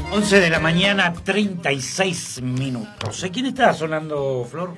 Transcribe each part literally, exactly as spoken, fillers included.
once de la mañana, treinta y seis minutos. ¿Quién está sonando, Flor?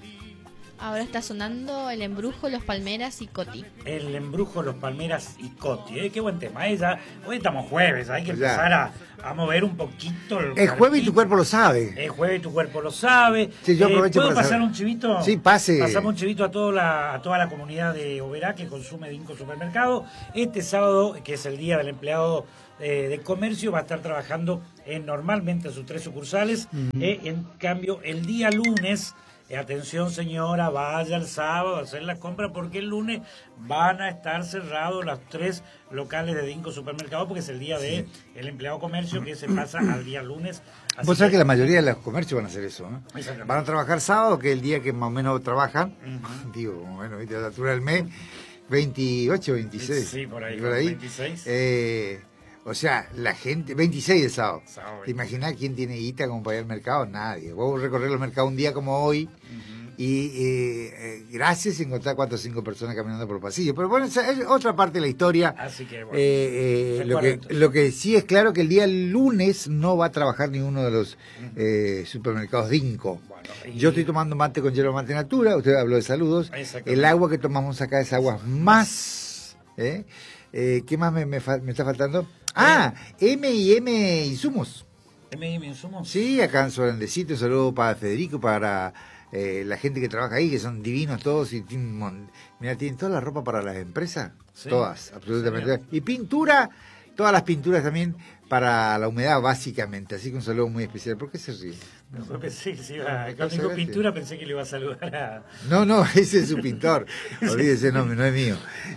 Ahora está sonando El Embrujo, Los Palmeras y Coti. El Embrujo, Los Palmeras y Coti. ¿eh? Qué buen tema. ¿eh? Ya, hoy estamos jueves, hay que empezar a, a mover un poquito. El es jueves y tu cuerpo lo sabe. Es jueves y tu cuerpo lo sabe. Sí, yo aprovecho eh, ¿Puedo para pasar saber. un chivito? Sí, pase. Pasamos un chivito a toda la, a toda la comunidad de Oberá que consume Dinco Supermercado. Este sábado, que es el Día del Empleado eh, de Comercio, va a estar trabajando en, normalmente en sus tres sucursales. Uh-huh. eh, en cambio, el día lunes... Atención señora, vaya el sábado a hacer la compra porque el lunes van a estar cerrados los tres locales de Dinco Supermercado porque es el día del sí. empleado comercio que se pasa al día lunes. Así Vos sabés que... que la mayoría de los comercios van a hacer eso, ¿no? Van a trabajar sábado, que es el día que más o menos trabajan, uh-huh. digo, bueno, viste, a la altura del mes, veintiocho, veintiséis. Sí, por ahí, por ahí. veintiséis. Eh... O sea, la gente, veintiséis de sábado. sábado ¿Te imaginas quién tiene guita como para ir al mercado? Nadie. Vos recorrer los mercados un día como hoy uh-huh. y eh, eh, gracias encontrar cuatro o cinco personas caminando por el pasillo. Pero bueno, esa es otra parte de la historia. Así que, bueno, eh, eh, lo, que, lo que sí es claro que el día lunes no va a trabajar ninguno de los uh-huh. eh, supermercados Dinco. Bueno, y... Yo estoy tomando mate con hielo mate natura, usted habló de saludos. El agua que tomamos acá es agua más... ¿eh? Eh, ¿Qué más me, me, fa- me está faltando? Ah, M y M Insumos. ¿M y M Insumos? Sí, acá en Sorandecito, un saludo para Federico, para eh, la gente que trabaja ahí, que son divinos todos. Y tienen, mira, tienen toda la ropa para las empresas, sí, todas, absolutamente. Sí, y pintura, todas las pinturas también para la humedad, básicamente. Así que un saludo muy especial. ¿Por qué se ríe? No, no pensé que se iba, cuando dijo pintura pensé que le iba a saludar a... No, no, ese es su pintor. Olvídese, no, no es mío.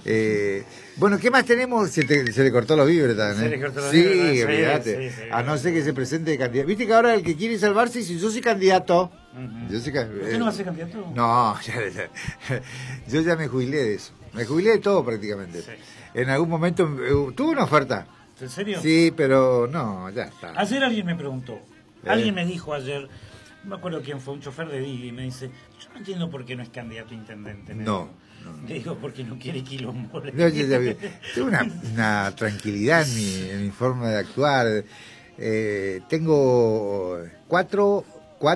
Eh, bueno, ¿qué más tenemos? Se, te, se le cortó los víveres también, ¿eh? Se le cortó los sí, víveres. olvídate. Sí, sí, a no ser que se presente de candidato. Viste que ahora el que quiere salvarse dice, yo soy candidato. Uh-huh. Yo soy, ¿Usted eh, no va a ser candidato? No, ya, ya, yo ya me jubilé de eso. Me jubilé de todo prácticamente. Sí. En algún momento uh, tuve una oferta. ¿En serio? Sí, pero no, ya está. Ayer alguien me preguntó. ¿Eh? Alguien me dijo ayer, no me acuerdo quién fue, un chofer de Dili, y me dice, yo no entiendo por qué no es candidato a intendente. No, no, no. Le digo, porque no quiere quilombo. No, yo ya vi. Tengo una, una tranquilidad en mi, en mi forma de actuar. Eh, tengo cuatro,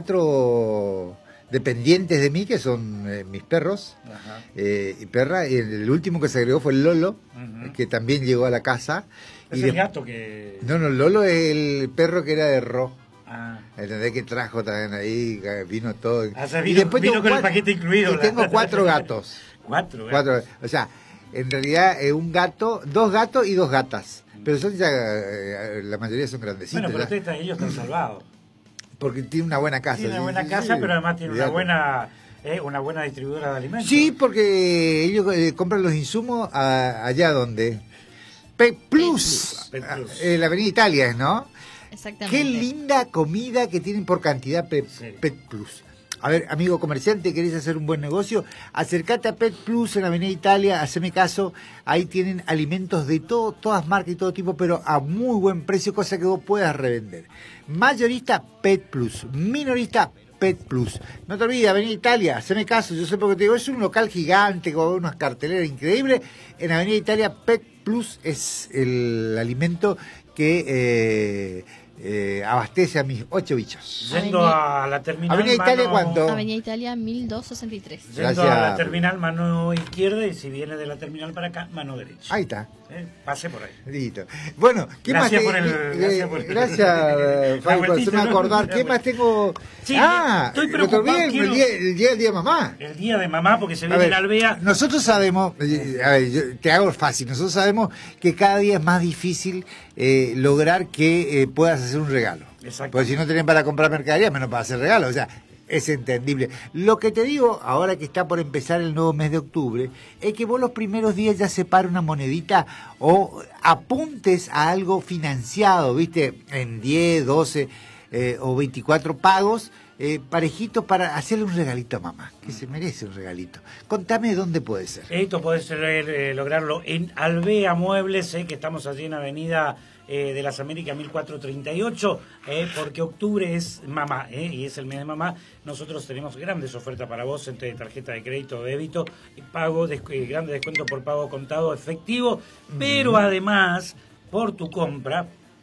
cuatro dependientes de mí, que son eh, mis perros eh, y perra. Y el último que se agregó fue el Lolo, uh-huh. que también llegó a la casa. ¿Es y el de... gato que...? No, no, Lolo es el perro que era de Ro. Ah. ¿Entendés? Que trajo también ahí, vino todo. Ah, o sea, vino, y después vino con cuatro, el paquete incluido. Y tengo cuatro gatos. ¿Cuatro gatos? Cuatro, o sea, en realidad eh, un gato, dos gatos y dos gatas. Pero son ya, eh, la mayoría son grandecitos. Bueno, pero ustedes están, ellos están salvados. Porque tiene una buena casa. Tiene una buena sí, casa, sí, pero además tiene cuidado. una buena... Eh, una buena distribuidora de alimentos. Sí, porque ellos eh, compran los insumos a, allá donde... Pet Plus, Pet Plus. Eh, la Avenida Italia, ¿no? Exactamente. Qué linda comida que tienen por cantidad Pet, sí. Pet Plus. A ver, amigo comerciante, ¿querés hacer un buen negocio? Acércate a Pet Plus en la Avenida Italia, haceme caso. Ahí tienen alimentos de todo, todas marcas y todo tipo, pero a muy buen precio, cosa que vos puedas revender. Mayorista Pet Plus, minorista Pet Plus. No te olvides, Avenida Italia, haceme caso, yo sé porque te digo, es un local gigante con unas carteleras increíbles. En Avenida Italia, Pet Plus es el alimento que eh, eh, abastece a mis ocho bichos. Yendo a la terminal. Avenida Italia, mano... ¿cuánto? Avenida Italia mil doscientos sesenta y tres. Yendo Gracias. a la terminal, mano izquierda, y si viene de la terminal para acá, mano derecha. Ahí está. ¿Eh? Pase por ahí. Listo. Bueno, ¿qué gracias más? Por el, eh, gracias por el... Gracias, Fabi, por hacerme acordar. ¿Qué más tengo? Sí, ah, estoy preocupado. Olvidé, el, quiero... el, día, el día del día de mamá. El día de mamá, porque se viene ver, en Alvea. Nosotros sabemos, a ver, yo te hago fácil, nosotros sabemos que cada día es más difícil eh, lograr que eh, puedas hacer un regalo. Exacto. Porque si no tenés para comprar mercadería, menos para hacer regalos. O sea, es entendible. Lo que te digo, ahora que está por empezar el nuevo mes de octubre, es que vos los primeros días ya separes una monedita o apuntes a algo financiado, ¿viste? En diez, doce eh, o veinticuatro pagos, eh, parejitos para hacerle un regalito a mamá, que se merece un regalito. Contame dónde puede ser. Esto puede ser, eh, lograrlo en Alvea Muebles, eh, que estamos allí en Avenida... Eh, de las Américas mil cuatrocientos treinta y ocho, eh, porque octubre es mamá, eh, y es el mes de mamá. Nosotros tenemos grandes ofertas para vos entre tarjeta de crédito o débito, pago, des, eh, grandes descuentos por pago contado efectivo, pero además, por tu compra,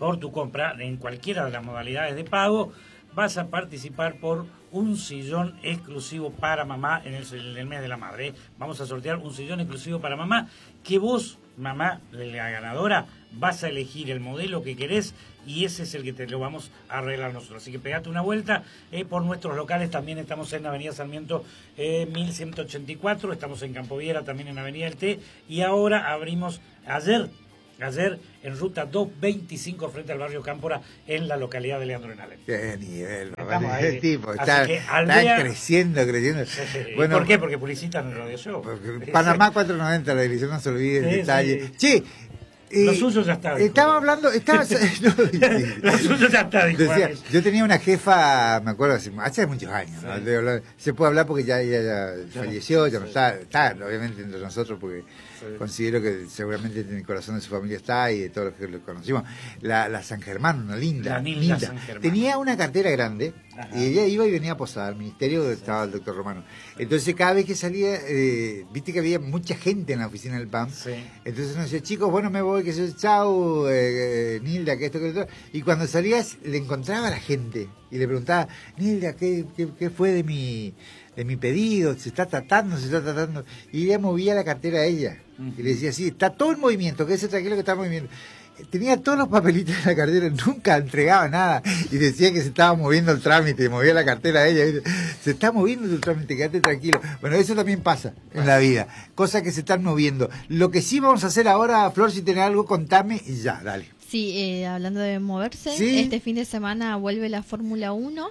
por tu compra en cualquiera de las modalidades de pago, vas a participar por un sillón exclusivo para mamá en el, en el mes de la madre. ¿eh? Vamos a sortear un sillón exclusivo para mamá, que vos, mamá, la ganadora, vas a elegir el modelo que querés y ese es el que te lo vamos a arreglar nosotros. Así que pegate una vuelta eh, por nuestros locales. También estamos en Avenida Sarmiento eh, mil ciento ochenta y cuatro, estamos en Campo Viera, también en Avenida del Té, y ahora abrimos ayer Ayer en ruta doscientos veinticinco frente al barrio Cámpora en la localidad de Leandro Enale. Qué nivel, ese tipo, está, que, está aldea... creciendo, creciendo. Sí, sí. Bueno, ¿por qué? Porque publicitan el radio show. Panamá cuatrocientos noventa, la división, no se olvide el sí, detalle. Sí. Sí. Eh, lo suyo ya está. Estaba hablando, estaba, no, sí. Lo suyo ya está, dijo. Decía, yo tenía una jefa, me acuerdo, hace, hace muchos años, ¿no? Sí. Hablar, se puede hablar porque ya ella ya, ya falleció, ya no sí. está, está obviamente entre nosotros porque sí. considero que seguramente en el corazón de su familia está y de todos los que lo conocimos. La, la San Germán, una linda, La Nilda linda. San Germán. Tenía una cartera grande. Ajá. Y ella iba y venía a posar al ministerio donde estaba el doctor Romano. Entonces cada vez que salía, eh, viste que había mucha gente en la oficina del P A M. Sí. Entonces nos decía, chicos, bueno, me voy, que soy chau, eh, Nilda, que esto, que esto. Y cuando salías, le encontraba a la gente y le preguntaba, Nilda, ¿qué, qué, qué fue de mi, de mi pedido? ¿Se está tratando? ¿Se está tratando? Y ella movía la cartera a ella. Uh-huh. Y le decía, sí, está todo en movimiento, quédese tranquilo que está en movimiento. Tenía todos los papelitos en la cartera, nunca entregaba nada y decía que se estaba moviendo el trámite, movía la cartera a ella, ¿viste? Se está moviendo el trámite, quédate tranquilo. Bueno, eso también pasa en la vida, cosas que se están moviendo. Lo que sí vamos a hacer ahora, Flor, si tenés algo, contame y ya, dale. Sí, eh, hablando de moverse, ¿Sí? Este fin de semana vuelve la Fórmula uno.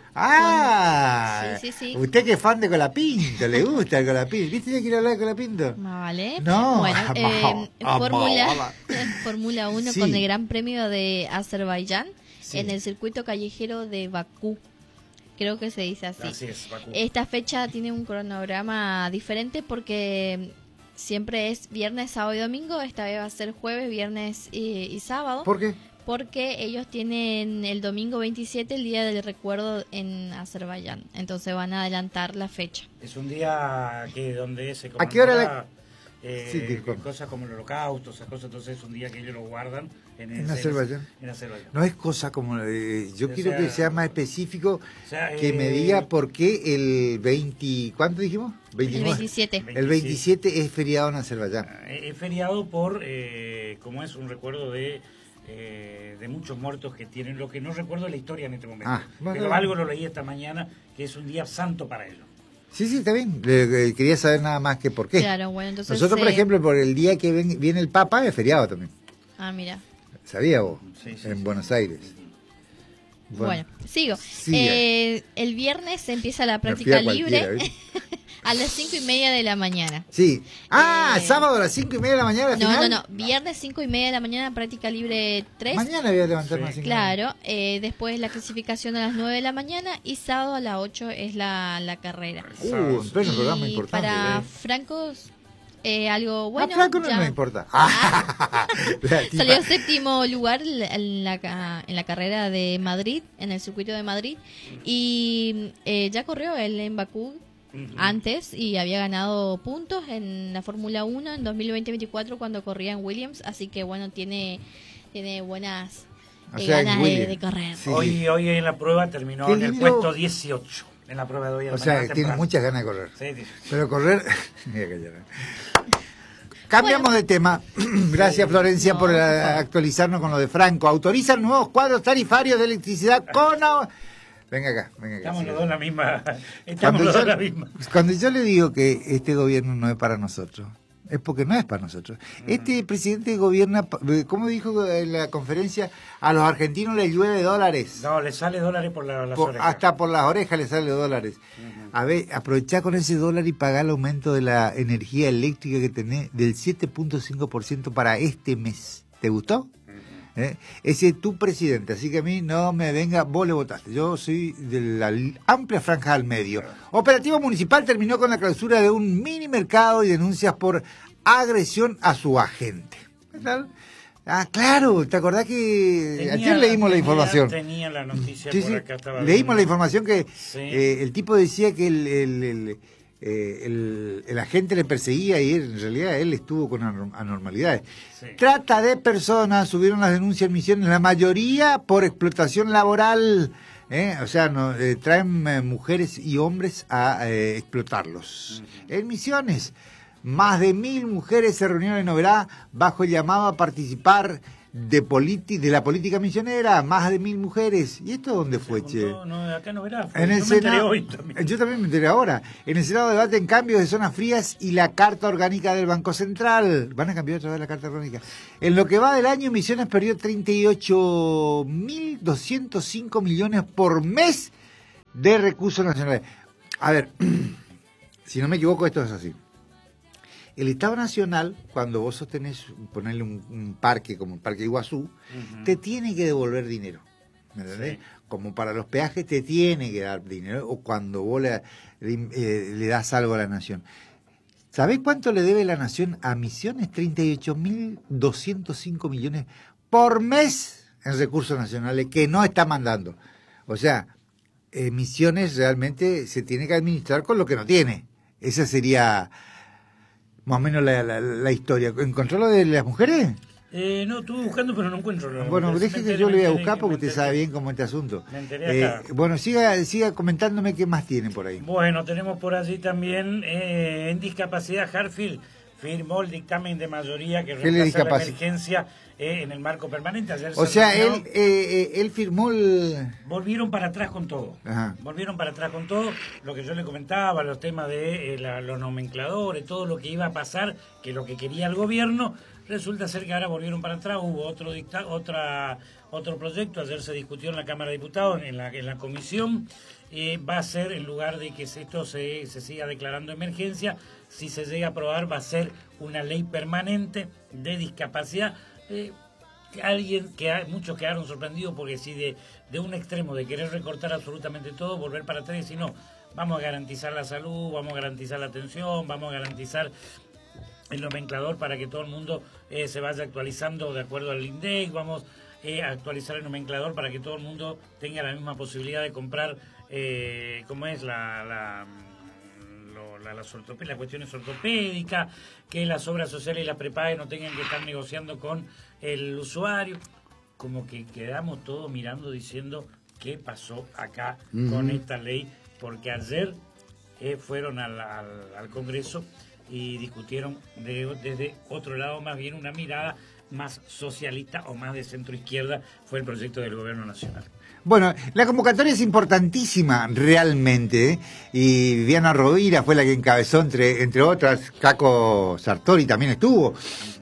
¡Ah! Con... Sí, sí, sí. Usted que es fan de Colapinto, le gusta el Colapinto. ¿Viste que quiere hablar de Colapinto? Vale. No. Bueno, eh, Fórmula Fórmula uno sí. Con el Gran Premio de Azerbaiyán sí. En el circuito callejero de Bakú. Creo que se dice así. Así es, Bakú. Esta fecha tiene un cronograma diferente porque siempre es viernes, sábado y domingo. Esta vez va a ser jueves, viernes y, y sábado. ¿Por qué? Porque ellos tienen el domingo veintisiete el día del recuerdo en Azerbaiyán. Entonces van a adelantar la fecha. Es un día que donde se conmemora... ¿A qué hora la... Eh, sí, cosas como el holocausto, esas cosas, entonces es un día que ellos lo guardan en, en, Azerbaiyán. en Azerbaiyán. No es cosa como, eh, yo o quiero sea, que sea más específico, o sea, que eh, me diga por qué el veinte, ¿cuánto dijimos? veintinueve. El veintisiete. El veintisiete es feriado en Azerbaiyán. Es feriado por, eh, como es un recuerdo de eh, de muchos muertos que tienen, lo que no recuerdo es la historia en este momento, ah, bueno, pero algo lo leí esta mañana, que es un día santo para ellos. Sí, sí, está bien. Le, quería saber nada más que por qué. Claro, bueno, entonces nosotros, eh... por ejemplo, por el día que ven, viene el Papa, es feriado también. Ah, mira. ¿Sabía vos? Sí, sí, en sí. Buenos Aires. Bueno, bueno sigo. Sí, eh, el viernes empieza la práctica libre a las cinco y media de la mañana. Sí. Ah, eh... sábado a las cinco y media de la mañana. No, final? no, no. Viernes cinco y media de la mañana, práctica libre tres. Mañana voy a levantarme sí. a cinco. Claro. Eh, después la clasificación a las nueve de la mañana y sábado a las ocho es la, la carrera. Uh, un programa importante. Para ¿eh? francos. Eh, algo bueno. A Franco no ya... me importa. Ah. Salió séptimo lugar en la, en la carrera de Madrid, en el circuito de Madrid. Y eh, ya corrió él en Bakú uh-huh. antes y había ganado puntos en la Fórmula uno en dos mil veinte veinticuatro cuando corría en Williams. Así que bueno, tiene, tiene buenas eh, o sea, ganas de, de correr. Sí. Hoy, hoy en la prueba terminó Qué en el lindo. puesto dieciocho. En la prueba de hoy. O sea, tiene temprano. muchas ganas de correr. Sí, sí. Pero correr... Cambiamos bueno. de tema. Gracias, Florencia, no, por uh, actualizarnos con lo de Franco. Autorizan nuevos cuadros tarifarios de electricidad con... Venga acá, venga acá. Estamos los dos en la misma. Estamos los dos en la misma. Cuando yo le digo que este gobierno no es para nosotros, es porque no es para nosotros. Uh-huh. Este presidente gobierna, ¿cómo dijo en la conferencia? A los argentinos les llueve dólares. No, les sale dólares por la, las por, orejas. Hasta por las orejas les sale dólares. Uh-huh. A ver, aprovechá con ese dólar y pagá el aumento de la energía eléctrica que tenés del siete punto cinco por ciento para este mes. ¿Te gustó? Uh-huh. ¿Eh? Ese es tu presidente, así que a mí no me venga, vos le votaste. Yo soy de la amplia franja al medio. Operativo municipal terminó con la clausura de un mini mercado y denuncias por agresión a su agente. ¿Qué tal? Ah, claro, ¿te acordás que tenía, ayer leímos tenía, la información? Tenía la noticia sí, por sí. acá. Estaba leímos viendo. la información que sí. eh, el tipo decía que el, el, el, eh, el, el agente le perseguía y él, en realidad él estuvo con anormalidades. Sí. Trata de personas, subieron las denuncias en Misiones, la mayoría por explotación laboral, ¿eh? O sea, no, eh, traen eh, mujeres y hombres a eh, explotarlos. Uh-huh. En Misiones, más de mil mujeres se reunieron en Oberá bajo el llamado a participar de politi de la política misionera, más de mil mujeres. ¿Y esto dónde fue, che? No, no, acá no verá. En el Senado, hoy también. Yo también me enteré ahora. En el Senado debaten cambios de zonas frías y la Carta Orgánica del Banco Central. Van a cambiar otra vez la Carta Orgánica. En lo que va del año, Misiones perdió treinta y ocho mil doscientos cinco millones por mes de recursos nacionales. A ver, si no me equivoco, esto es así. El Estado Nacional, cuando vos sostenés, ponerle un, un parque como el Parque Iguazú, uh-huh. te tiene que devolver dinero. ¿Me entendés? Sí. Como para los peajes te tiene que dar dinero, o cuando vos le, le, eh, le das algo a la Nación. ¿Sabés cuánto le debe la Nación a Misiones? treinta y ocho mil doscientos cinco millones por mes en recursos nacionales que no está mandando. O sea, eh, Misiones realmente se tiene que administrar con lo que no tiene. Esa sería... más o menos la, la, la historia. ¿Encontró lo de las mujeres? Eh, no, estuve buscando, pero no encuentro. Lo bueno, deje que yo le voy a buscar porque usted sabe bien cómo es este asunto. Me enteré acá. Eh, bueno, siga, siga comentándome qué más tiene por ahí. Bueno, tenemos por allí también eh, en discapacidad, Harfield firmó el dictamen de mayoría que reemplaza la emergencia eh, en el marco permanente. Ayer o sea, él, eh, eh, él firmó el... Volvieron para atrás con todo. Ajá. Volvieron para atrás con todo. Lo que yo le comentaba, los temas de eh, la, los nomencladores, todo lo que iba a pasar, que lo que quería el gobierno, resulta ser que ahora volvieron para atrás. Hubo otro dicta, otra otro proyecto, ayer se discutió en la Cámara de Diputados, en la, en la comisión. Eh, va a ser, en lugar de que esto se, se siga declarando emergencia, si se llega a aprobar, va a ser una ley permanente de discapacidad. Eh, alguien que hay, muchos quedaron sorprendidos porque si de, de un extremo de querer recortar absolutamente todo, volver para atrás y decir no, vamos a garantizar la salud, vamos a garantizar la atención, vamos a garantizar el nomenclador para que todo el mundo eh, se vaya actualizando de acuerdo al INDEC, vamos eh, a actualizar el nomenclador para que todo el mundo tenga la misma posibilidad de comprar, eh, ¿cómo es? La... la La, las ortoped- las cuestiones ortopédicas, que las obras sociales y las prepagas no tengan que estar negociando con el usuario. Como que quedamos todos mirando diciendo qué pasó acá uh-huh. con esta ley, porque ayer eh, fueron al, al, al Congreso y discutieron de, desde otro lado, más bien una mirada más socialista o más de centro izquierda fue el proyecto del Gobierno Nacional. Bueno, la convocatoria es importantísima realmente, ¿eh? Y Viviana Rovira fue la que encabezó, entre, entre otras, Caco Sartori también estuvo,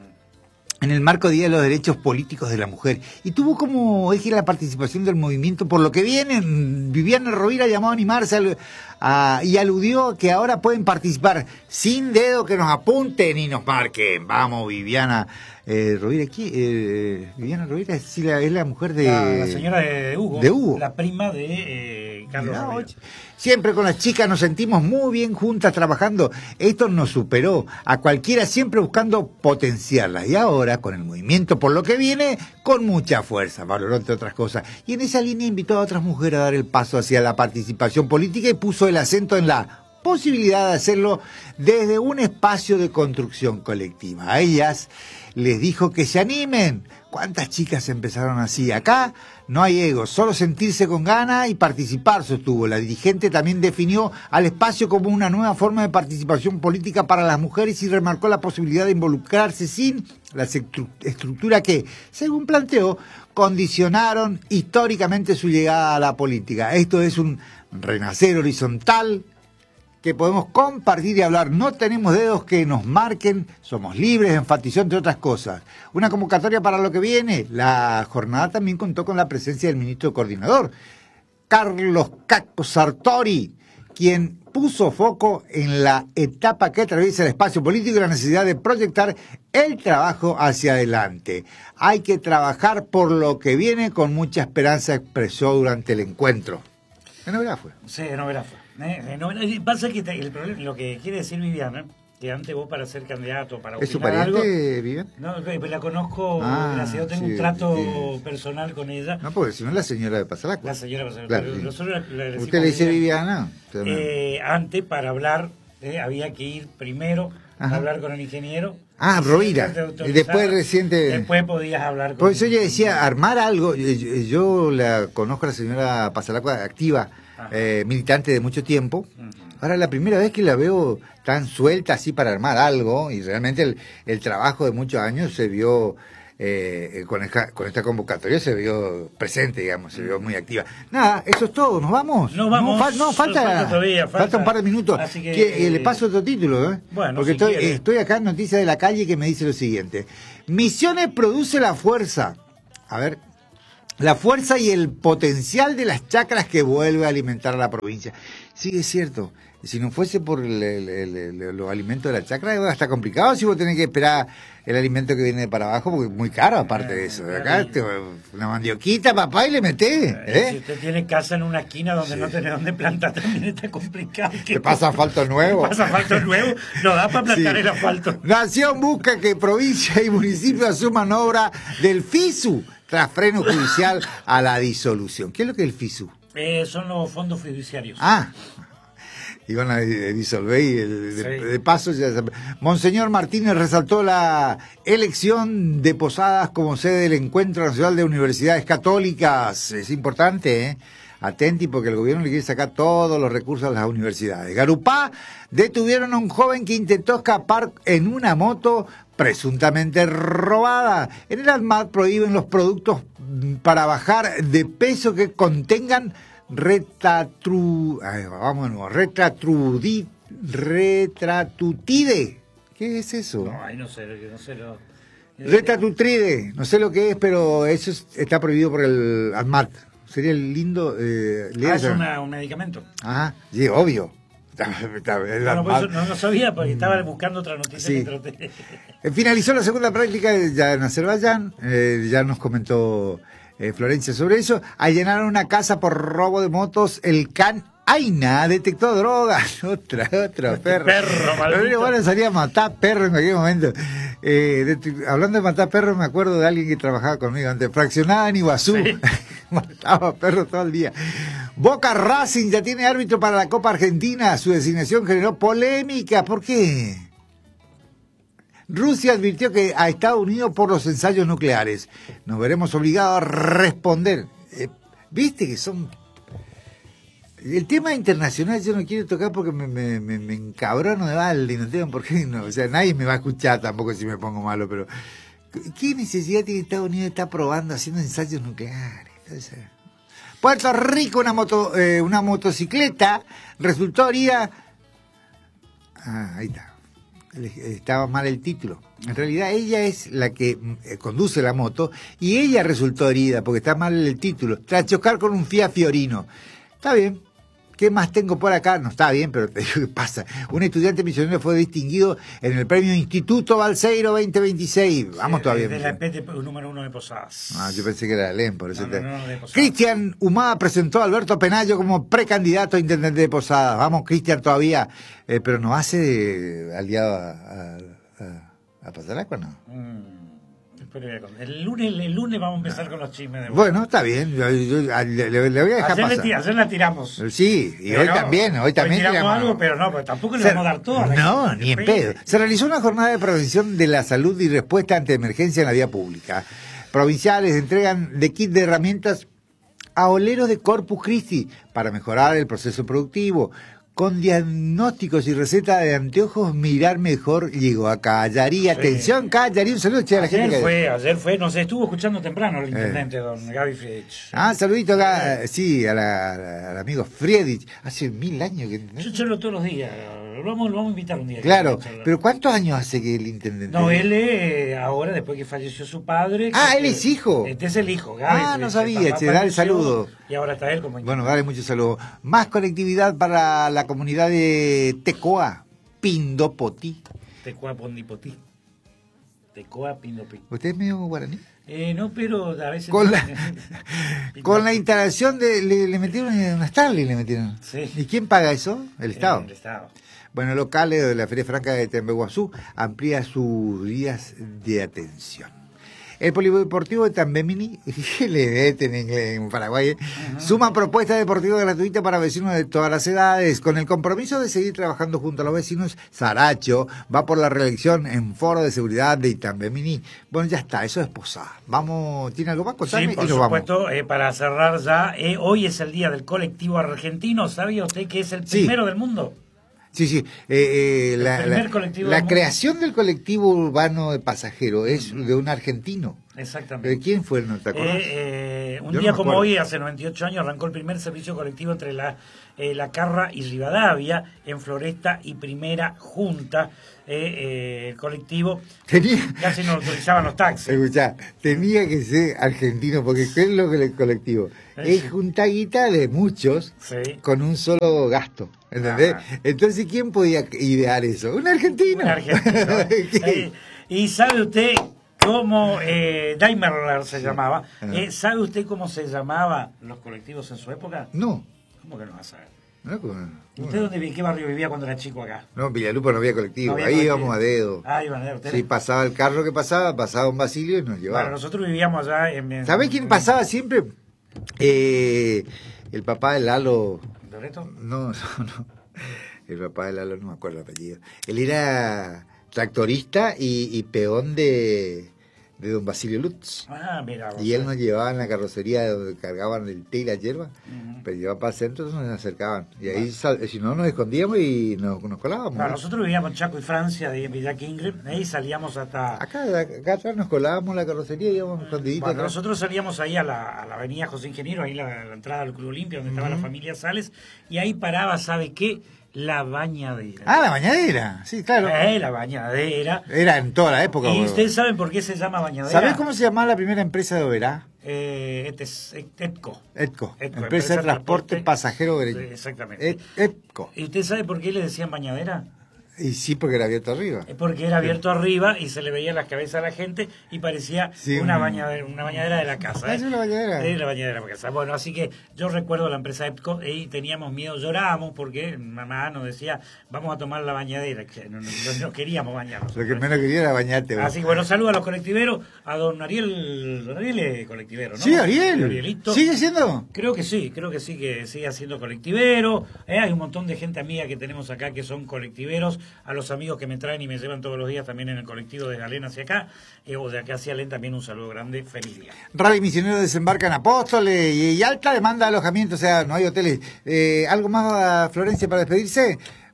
en el marco Día de los Derechos Políticos de la Mujer, y tuvo como eje la participación del movimiento. Por lo que viene, Viviana Rovira llamó a animarse al, a, y aludió que ahora pueden participar sin dedo que nos apunten y nos marquen. Vamos, Viviana eh, Rovira, ¿qué? Eh, Viviana Rovira es, sí, la, es la mujer de... La, la señora de Hugo, de Hugo, la prima de eh, Carlos no, Rovira. Siempre con las chicas nos sentimos muy bien juntas trabajando. Esto nos superó a cualquiera, siempre buscando potenciarla. Y ahora, con el movimiento por lo que viene, con mucha fuerza, valoró entre otras cosas. Y en esa línea invitó a otras mujeres a dar el paso hacia la participación política y puso el acento en la posibilidad de hacerlo desde un espacio de construcción colectiva. A ellas les dijo que se animen. ¿Cuántas chicas empezaron así? Acá no hay ego, solo sentirse con ganas y participar, sostuvo. La dirigente también definió al espacio como una nueva forma de participación política para las mujeres y remarcó la posibilidad de involucrarse sin la estructura que, según planteó, condicionaron históricamente su llegada a la política. Esto es un renacer horizontal que podemos compartir y hablar. No tenemos dedos que nos marquen, somos libres, enfatizó entre otras cosas. Una convocatoria para lo que viene. La jornada también contó con la presencia del ministro coordinador, Carlos Caco Sartori, quien puso foco en la etapa que atraviesa el espacio político y la necesidad de proyectar el trabajo hacia adelante. Hay que trabajar por lo que viene con mucha esperanza, expresó durante el encuentro. ¿En novedad fue? Sí, en novedad fue. Eh, no, pasa que el problema, lo que quiere decir Viviana, que antes vos para ser candidato, para ¿es su pariente, algo, Viviana? No, pues la conozco, ah, gracias, yo tengo sí, un trato sí. personal con ella. No, porque si no es la señora de Pasalaco. La señora de Pasalaco. Claro, sí. Nosotros le, le ¿usted le dice Viviana? Eh, antes para hablar eh, había que ir primero Ajá. a hablar con el ingeniero. Ah, Rovira. Y después reciente. Después podías hablar con Por eso yo decía, armar algo. Yo, yo la conozco a la señora Pasalacua, activa, eh, militante de mucho tiempo. Uh-huh. Ahora la primera vez que la veo tan suelta así para armar algo, y realmente el, el trabajo de muchos años se vio. Eh, con, esta, con esta convocatoria se vio presente, digamos, se vio muy activa. Nada, eso es todo, ¿nos vamos? Nos vamos. No, fa- no falta, falta, todavía, falta, falta un par de minutos. Así que, que eh, eh, le paso otro título, ¿eh? Bueno, porque si estoy, quiere. estoy acá en Noticias de la Calle que me dice lo siguiente. Misiones produce la fuerza. A ver, la fuerza y el potencial de las chacras que vuelve a alimentar a la provincia. Sí, es cierto. Si no fuese por el, el, el, el, los alimentos de la chacra, va a estar complicado si vos tenés que esperar el alimento que viene de para abajo, porque es muy caro aparte de eso. De acá, te, una mandioquita, papá, y le metés. ¿eh? Si usted tiene casa en una esquina donde sí. no tiene dónde plantar, también está complicado. ¿Te pasa asfalto nuevo? ¿Te pasa asfalto nuevo? No da para plantar sí. el asfalto. Nación busca que provincia y municipio asuman obra del FISU tras freno judicial a la disolución. ¿Qué es lo que es el FISU? Eh, son los fondos fiduciarios. Ah, iban a disolver y el, sí. de, de paso ya se... Monseñor Martínez resaltó la elección de Posadas como sede del Encuentro Nacional de Universidades Católicas. Es importante, ¿eh? Atenti porque el gobierno le quiere sacar todos los recursos a las universidades. Garupá detuvieron a un joven que intentó escapar en una moto presuntamente robada. En el ANMAT prohíben los productos para bajar de peso que contengan Retatru, ay, vamos, retratrudi, retratutide. ¿Qué es eso? No, ahí no sé, no sé lo... Retratutride, no sé lo que es, pero eso es, está prohibido por el ANMAT. Sería lindo... Eh, ah, es una, un medicamento. Ajá, sí, obvio. No, no, no, no sabía porque estaba buscando otra noticia. Sí. Que traté. Finalizó la segunda práctica ya en Azerbaiyán, eh, ya nos comentó... Eh, Florencia sobre eso. Allanaron una casa por robo de motos. El Can Aina detectó drogas. Otra, otra, este perro. Perro, maldito. Bueno, salía a matar perro en cualquier momento. Eh, de, hablando de matar perros, me acuerdo de alguien que trabajaba conmigo antes. Fraccionada en Iguazú. Sí. Mataba perros todo el día. Boca Racing ya tiene árbitro para la Copa Argentina. Su designación generó polémica. ¿Por qué? Rusia advirtió que a Estados Unidos por los ensayos nucleares. Nos veremos obligados a responder. Eh, Viste que son... El tema internacional yo no quiero tocar porque me, me, me, me encabrono de balde y no tengo por qué. No, o sea, nadie me va a escuchar tampoco si me pongo malo, pero... ¿Qué necesidad tiene Estados Unidos de estar probando, haciendo ensayos nucleares? Entonces, Puerto Rico, una, moto, eh, una motocicleta resultó herida... Ah, ahí está. Estaba mal el título. En realidad ella es la que eh, conduce la moto y ella resultó herida porque está mal el título. Tras chocar con un Fiat Fiorino. Está bien. ¿Qué más tengo por acá? No está bien, pero te digo qué pasa. Un estudiante misionero fue distinguido en el premio Instituto Balseiro veinte veintiséis. Vamos sí, todavía. De la E P T número uno de Posadas. Ah, yo pensé que era el E M, por eso. No, te... no, no, no, Cristian Humada presentó a Alberto Penayo como precandidato a intendente de Posadas. Vamos, Cristian, todavía. Eh, pero nos hace de aliado a, a, a, a Pasalacua, ¿no? Mm. El lunes, el lunes vamos a empezar con los chismes de vos. Bueno, está bien, yo, yo, le, le, le voy a dejar ayer pasar. Le, ayer la tiramos. Sí, y pero hoy también, hoy también tiramos, tiramos algo, pero no, pero tampoco le Se, vamos a dar todo. No, ni en pedo. Se realizó una jornada de prevención de la salud y respuesta ante emergencia en la vía pública. Provinciales entregan de kit de herramientas a oleros de Corpus Christi para mejorar el proceso productivo. Con diagnósticos y receta de anteojos, mirar mejor llegó a Callarí. Sí. Atención, Callarí, un saludo che, a la ayer gente. Fue, que... Ayer fue, nos estuvo escuchando temprano el intendente, eh. don Gaby Friedrich. Ah, saludito acá, eh. sí, a la, a la, al amigo Friedrich. Hace mil años que... Yo charlo todos los días, lo vamos, lo vamos a invitar un día. Claro, pero ¿cuántos años hace que el intendente? No, él eh, ahora, después que falleció su padre... Ah, que, él es hijo. Este es el hijo, Gaby Ah, Friedrich, no sabía, che, dale saludo. Y ahora está él como intendente. Bueno, dale mucho saludo. Más conectividad para la comunidad de Tecoa, Pindopotí. Tecoa, Pondipotí. Tecoa, Pindopotí. ¿Usted es medio guaraní? Eh, no, pero a veces... Con la, con la instalación de... Le, le metieron una Starlink, le metieron. Sí. ¿Y quién paga eso? El Estado. Eh, el Estado. Bueno, locales de la Feria Franca de Tembeguazú amplía sus días de atención. El Polideportivo de Tambemini, le mete en inglés en Paraguay, uh-huh. suma propuestas deportivas gratuitas para vecinos de todas las edades. Con el compromiso de seguir trabajando junto a los vecinos, Saracho va por la reelección en Foro de Seguridad de Tambemini. Bueno, ya está, eso es posada. Vamos, ¿tiene algo más? Contarme sí, por y nos supuesto, eh, para cerrar ya, eh, hoy es el día del colectivo argentino. ¿Sabía usted que es el primero sí. del mundo? Sí, sí. Eh, eh, la la, la creación del colectivo urbano de pasajeros es uh-huh. de un argentino. Exactamente. ¿De quién fue? ¿No te acuerdas? Eh, eh, un Yo día no como hoy, hace noventa y ocho años, arrancó el primer servicio colectivo entre la, eh, la Carra y Rivadavia, en Floresta y Primera Junta. Eh, eh, el colectivo tenía... casi no autorizaban los taxis. Escuchá, tenía que ser argentino, porque ¿qué es lo que el colectivo? Sí. Es juntar guita de muchos sí. con un solo gasto. ¿Entendés? Ah. Entonces, ¿quién podía idear eso? Un argentino. Un argentino. eh, y sabe usted cómo, eh, Daimler se sí. llamaba, ah. eh, ¿sabe usted cómo se llamaban los colectivos en su época? No. ¿Cómo que no va a saber? No, ¿cómo? ¿Usted dónde, en qué barrio vivía cuando era chico acá? No, en Villalupo no había colectivo, no había ahí colectivo. Íbamos a dedo. Ah, iban a dedo. Sí, pasaba el carro que pasaba, pasaba un Basilio y nos llevaba. Bueno, nosotros vivíamos allá en... en ¿Sabés quién en, pasaba siempre? Eh, el papá de Lalo... ¿Loreto? No, no, no. El papá de Lalo, no me acuerdo el apellido. Él era tractorista y, y peón de, de don Basilio Lutz. Ah, mira. Y él nos llevaba en la carrocería donde cargaban el té y la hierba, uh-huh. pero llevaba para el centro, entonces nos acercaban. Y ahí, sal, si no, nos escondíamos y nos, nos colábamos. Claro, nosotros vivíamos en Chaco y Francia, de Villa Kingre, ahí salíamos hasta... Acá, acá atrás nos colábamos la carrocería y íbamos escondiditos. Bueno, nosotros salíamos ahí a la, a la avenida José Ingeniero, ahí la, la entrada del Club Olimpia, donde uh-huh. estaba la familia Sales, y ahí paraba, ¿sabe qué? La bañadera. Ah, la bañadera, sí, claro. Eh, la bañadera. Era en toda la época. ¿Y ustedes saben por qué se llama bañadera? ¿Sabés cómo se llamaba la primera empresa de Oberá? Eh, Etco. Etco. Empresa, empresa de Transporte Pasajero Obereño. Sí, exactamente. Et, Etco. ¿Y usted sabe por qué le decían bañadera? Y sí, porque era abierto arriba. Porque era abierto arriba y se le veía las cabezas a la gente y parecía sí, una, bañadera, una bañadera de la casa. ¿eh? Es una bañadera. Es la bañadera de la casa. Bueno, así que yo recuerdo la empresa EPCO y teníamos miedo, llorábamos porque mamá nos decía, vamos a tomar la bañadera, que no, no, no queríamos bañarnos. Lo que menos quería era bañarte. ¿Vos? Así que bueno, saludos a los colectiveros, a don Ariel, don Ariel es colectivero, ¿no? Sí, Ariel. Arielito. ¿Sigue siendo? Creo que sí, creo que sí, que sigue siendo colectivero. Eh, hay un montón de gente amiga que tenemos acá que son colectiveros, a los amigos que me traen y me llevan todos los días también en el colectivo de Galén hacia acá, eh, o de acá hacia Alén también un saludo grande, feliz día. Rally Misionero desembarca en Apóstoles y, y alta demanda de alojamiento, o sea, no hay hoteles. Eh, ¿Algo más, Florencia, para despedirse?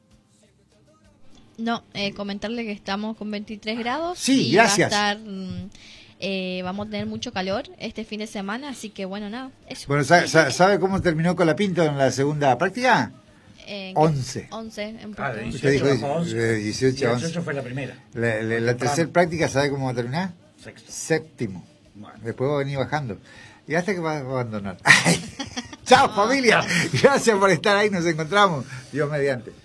No, eh, comentarle que estamos con veintitrés grados. Sí, y gracias. Va a estar, eh, vamos a tener mucho calor este fin de semana, así que bueno, nada, eso. Bueno, ¿sabe, sabe cómo terminó Colapinto en la segunda práctica? Eh, once. once en ah, de Usted dijo de dieciocho a once. dieciocho fue la primera. La, la, la tercera práctica, ¿sabe cómo va a terminar? Sexto. Séptimo. Bueno. Después va a venir bajando. Y hasta que va a abandonar. ¡Chao, familia! Gracias por estar ahí, nos encontramos. Dios mediante.